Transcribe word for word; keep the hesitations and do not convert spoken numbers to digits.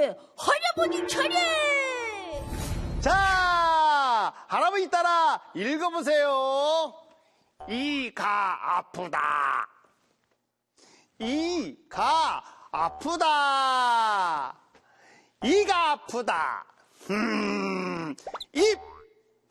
차례, 할아버지 차례. 자, 할아버지 따라 읽어보세요. 이가 아프다. 이가 아프다. 이가 아프다. 음, 입